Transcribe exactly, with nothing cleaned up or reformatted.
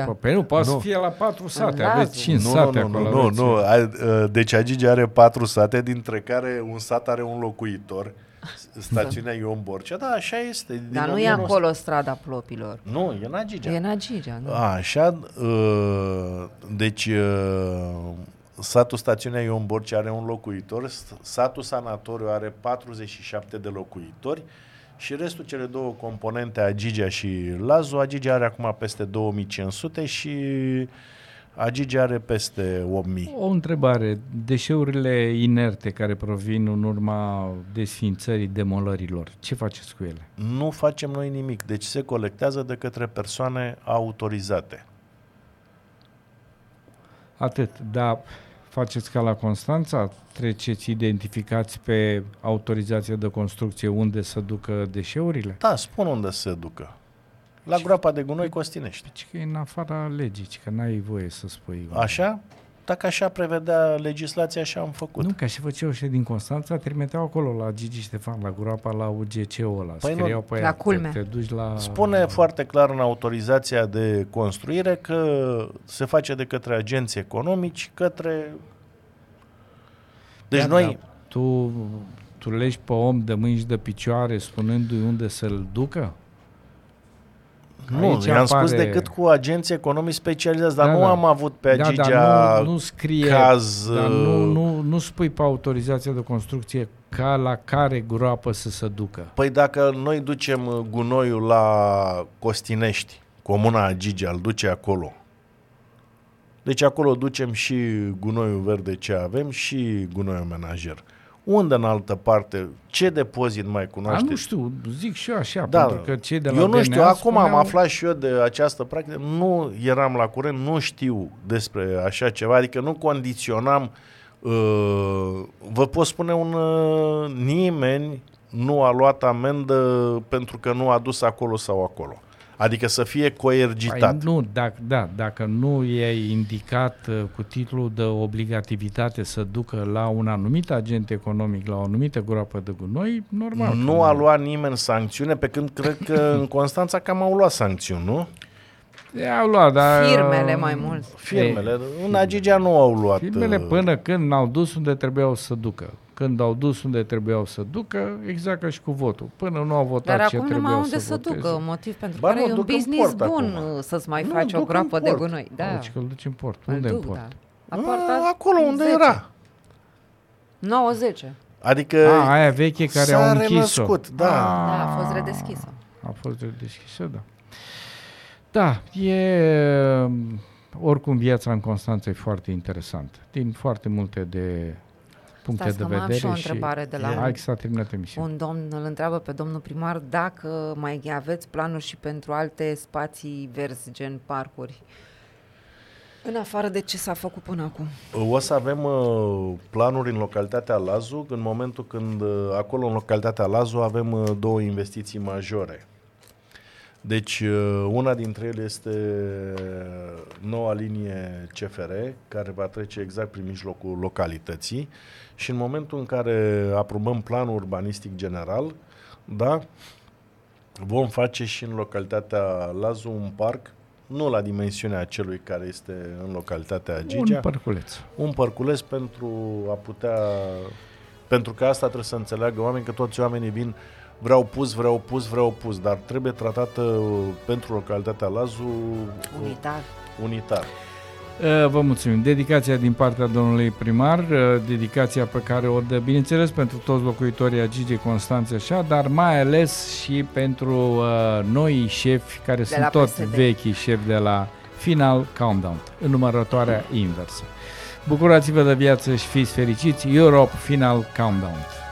Păi nu, poate nu. să fie la patru sate, În aveți cinci Nu, sate nu, acolo. nu, aveți- nu, nu. Deci Agigi are patru sate, dintre care un sat are un locuitor. Stațiunea Ion Borcea, da, așa este. Din Dar nu e o mie nouă sute acolo strada Plopilor. Nu, e în Agigea. E în Agigea, nu? A, așa, uh, deci uh, satul Stațiunea Ion Borcea are un locuitor, satul Sanatoriu are patruzeci și șapte de locuitori și restul, cele două componente, Agigea și Lazu, Agigea are acum peste două mii cinci sute și Agigea are peste opt mii. O întrebare. Deșeurile inerte care provin în urma desfințării, demolărilor, ce faceți cu ele? Nu facem noi nimic, deci se colectează de către persoane autorizate. Atât, dar faceți ca la Constanța? Treceți, identificați pe autorizația de construcție unde să ducă deșeurile? Da, spun unde se ducă. La groapa de gunoi Costinești. Deci că e în afara legii, că n-ai voie să spui. Așa? Dacă așa prevedea legislația, așa am făcut. Nu, ca și făceau ăștia din Constanța, trimiteau acolo la Gigi Ștefan, la groapa, la U G C-ul ăla. Păi Scriau nu, pe la ea, culme. Te, te duci la... Spune foarte clar în autorizația de construire că se face de către agenți economici, către... Deci Da, noi... da, tu, tu legi pe om de mâini și de picioare spunându-i unde să-l ducă? Nu, Aici i-am apare- spus decât cu agenții economici specializați, dar Da, nu da. am avut pe Da, Agigea dar nu, nu scrie, caz... dar nu, uh, nu, nu spui pe autorizația de construcție ca la care groapă să se ducă. Păi dacă noi ducem gunoiul la Costinești, comuna Agigea, îl duce acolo. Deci acolo ducem și gunoiul verde ce avem și gunoiul menajer. Unde în altă parte? Ce depozit mai A, cunoaște? nu știu, zic și eu așa, Da, pentru că cei de la eu nu D N A știu, acum spuneau, am aflat și eu de această practică, nu eram la curent, nu știu despre așa ceva, adică nu condiționam, uh, vă pot spune un uh, nimeni nu a luat amendă pentru că nu a dus acolo sau acolo. Adică să fie coercitat. Păi nu, dacă, da, dacă nu e indicat uh, cu titlul de obligativitate să ducă la un anumit agent economic, la o anumită groapă de gunoi, normal. Nu a luat nimeni sancțiune, pe când cred că în Constanța cam au luat sancțiuni, nu? Au luat, dar... Firmele mai mult. Firmele. În Agigea nu au luat. Firmele uh, până când n-au dus unde trebuiau să ducă. Când au dus unde trebuiau să ducă, exact ca și cu votul. Până nu au votat Dar ce acum nu trebuiau mai unde să să voteze. ducă, motiv pentru Ba care nu, e un duc în business port bun acum. uh, să-ți mai Nu, faci o duc în groapă de port. gunoi. Da, Deci că îl duci în port. îl Unde în duc, port? da. La a, poarta acolo unde zece. era. nouă zece. Adică A, aia veche care s-a au închis-o. renăscut, da. Da, a fost redeschisă. A fost redeschisă, da. Da, e... Oricum, viața în Constanța e foarte interesantă. Din foarte multe de puncte Stați de că mai vedere. am și o întrebare de la Hai un- că s-a terminat emisiunea. Un domn îl întreabă pe domnul primar dacă mai aveți planuri și pentru alte spații verzi, gen parcuri, în afară de ce s-a făcut până acum. O să avem uh, planuri în localitatea Lazu, în momentul când uh, acolo în localitatea Lazu avem uh, două investiții majore. Deci uh, una dintre ele este noua linie C F R, care va trece exact prin mijlocul localității și în momentul în care aprobăm planul urbanistic general, da, vom face și în localitatea Lazu un parc, nu la dimensiunea celui care este în localitatea Agigea. Un parculeț. Un parculeț pentru a putea... Pentru că asta trebuie să înțeleagă oamenii, că toți oamenii vin, vreau pus, vreau pus, vreau pus, dar trebuie tratată pentru localitatea Lazu Unitar. unitar. Vă mulțumim. Dedicația din partea domnului primar, dedicația pe care o dă, bineînțeles, pentru toți locuitorii Agigiei, Constanța, așa, dar mai ales și pentru uh, noi șefi, care De sunt la tot P S D. vechi șefi de la Final Countdown, în numărătoarea inversă. Bucurați-vă de viață și fiți fericiți. Europe Final Countdown.